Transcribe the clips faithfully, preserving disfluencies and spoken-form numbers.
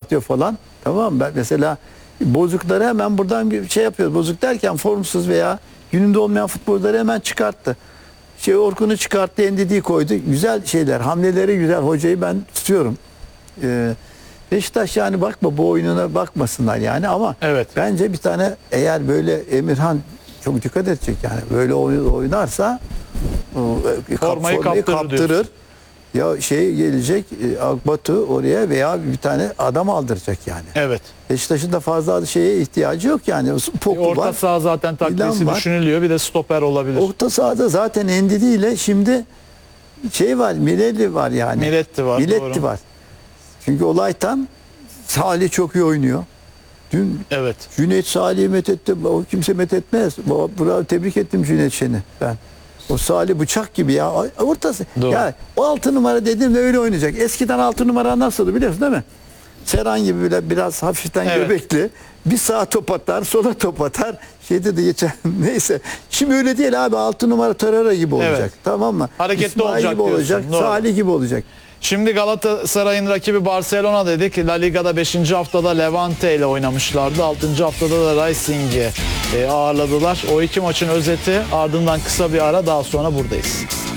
çıkartıyor falan. Tamam mı? Ben mesela bozukları hemen buradan bir şey yapıyor. Bozuk derken formsuz veya gününde olmayan futbolcuları hemen çıkarttı. Şey Orkun'u çıkarttı, Endidi'yi koydu. Güzel şeyler, hamleleri güzel. Hocayı ben tutuyorum. Ee, Beşiktaş yani bakma bu oyununa bakmasınlar yani ama Evet. bence bir tane eğer böyle Emirhan çok dikkat edecek yani böyle oynarsa o, Formayı formayı kaptırır kaptırır. Ya şey gelecek Akbatu oraya veya bir tane adam aldıracak yani. Evet. Beşiktaş'ın da fazla şeye ihtiyacı yok yani. Poku Orta var. saha zaten takviyesi var. düşünülüyor. Bir de stoper olabilir. Orta sahada zaten Endidi ile şimdi şey var, Mileli var yani. Miletti var. Miletti doğru. var. Çünkü Olaytan Salih çok iyi oynuyor. Dün Evet. Cüneyt Salih'i methetti. O kimse methetmez. Bravo, tebrik ettim Cüneyt Şen'i ben. O Salih bıçak gibi ya. Ortası. Doğru. Ya o altı numara dediğimde öyle oynayacak. Eskiden altı numara nasıldı biliyorsun değil mi? Serhan gibi bile biraz hafiften Evet. göbekli. Bir sağa top atar, sola top atar. Şeyde de geçen neyse. Şimdi öyle değil abi. altı numara Tarara gibi olacak. Evet. Tamam mı? Hareketli İsmail olacak gibi olacak. diyorsun, doğru. Salih gibi olacak. Şimdi Galatasaray'ın rakibi Barcelona dedik. La Liga'da beşinci haftada Levante ile oynamışlardı. altıncı haftada da Racing'i e, ağırladılar. O iki maçın özeti, ardından kısa bir ara, daha sonra buradayız.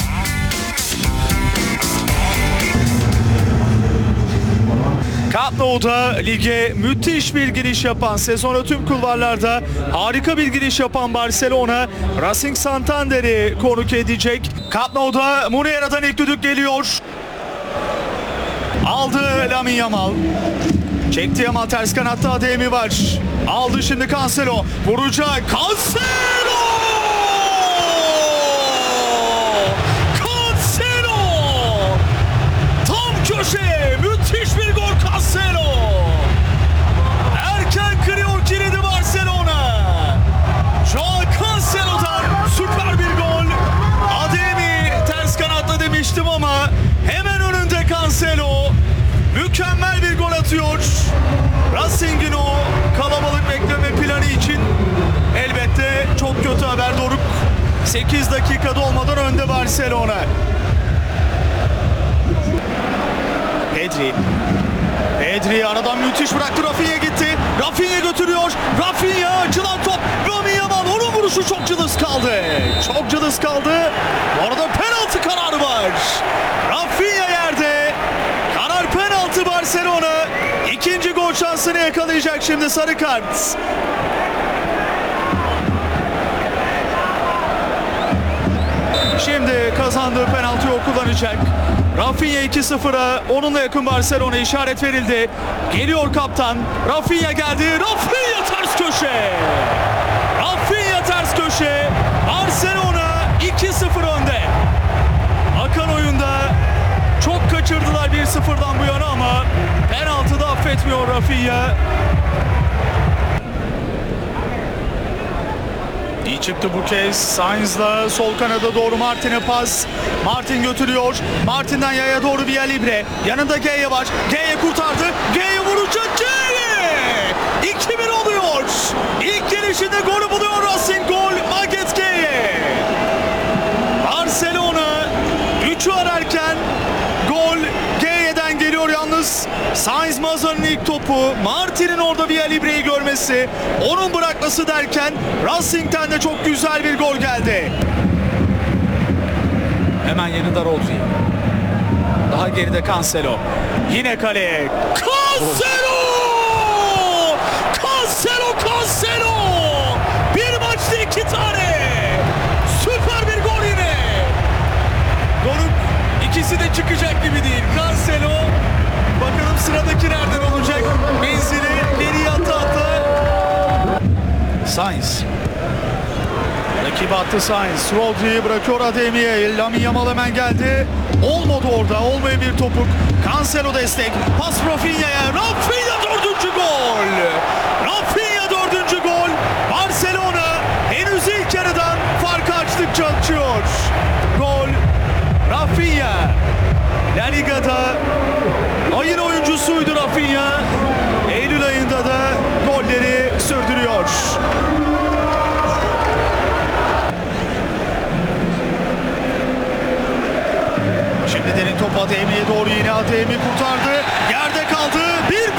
Camp Nou'da lige müthiş bir giriş yapan, sezona tüm kulvarlarda harika bir giriş yapan Barcelona, Racing Santander'i konuk edecek. Camp Nou'da Muniera'dan ilk düdük geliyor. Aldı Lamine Yamal. Çekti Yamal, ters kanatta Ademi var. Aldı şimdi Cancelo. Vuracak. Cancelo! Cancelo! Tam köşe. Müthiş bir gol Cancelo. Erken kırıyor kilidi Barcelona. Joao Cancelo'dan süper bir gol. Ademi ters kanatta demiştim ama hemen önünde Cancelo. Mükemmel bir gol atıyor. Racing'in o kalabalık bekleme planı için elbette çok kötü haber Doruk. sekiz dakikada olmadan önde Barcelona. Pedri. Pedri aradan müthiş bıraktı. Rafinha gitti. Rafinha götürüyor. Rafinha açılan top. Lamine Yamal, onun vuruşu çok cılız kaldı. Çok cılız kaldı. Bu arada penaltı kararı var. Rafinha yerde. Karar penaltı Barcelona. İkinci gol şansını yakalayacak şimdi, sarı kart. Şimdi kazandığı penaltıyı o kullanacak. Rafinha iki sıfıra, onunla yakın Barcelona, işaret verildi. Geliyor kaptan. Rafinha geldi. Rafinha ters köşe. Rafinha ters köşe. Barcelona iki sıfır önde. Akan oyunda çok kaçırdılar bir sıfırdan bu yana ama penaltıda affetmiyor Rafinha. İyi çıktı bu kez. Sainz'la sol kanada doğru Martin'e pas. Martin götürüyor. Martin'den yaya doğru Villa Libre. Yanında Geye var. Geye kurtardı. Geye vuracak. Geye! iki bir oluyor. İlk gelişinde golü buluyor Racing. Gol Maget Geye. Barcelona üçü ararken gol Geye'den geliyor yalnız. Sainz Mazan'ın ilk topu, Martin'in orada Villa Libre'yi görmesi, onun bırakması derken Racing'ten de çok güzel bir gol geldi. Hemen yanında Rodri. Daha geride Cancelo. Yine kaleye. Cancelo! Cancelo! Cancelo! Bir maçta iki tane. Süper bir gol yine. Doruk, ikisi de çıkacak gibi değil. Cancelo. Bakalım sıradaki nereden olacak? Menzili geriye ata ata. Sainz. Rakibi attı Sainz. Rodri bırakıyor Ademi'ye. Lamine Yamal hemen geldi. Olmadı orada. Olmayan bir topuk. Cancelo destek. Pas Rafinha'ya. Rafinha dördüncü gol. Rafinha dördüncü gol. Barcelona henüz ilk yarıdan farkı açtıkça açıyor. Gol Rafinha. La Liga'da ayın oyuncusuydu Rafinha. Eylül ayında da golleri sürdürüyor. Şimdi derin top Ademi'ye doğru, yine Ademi kurtardı. Yerde kaldı. Bir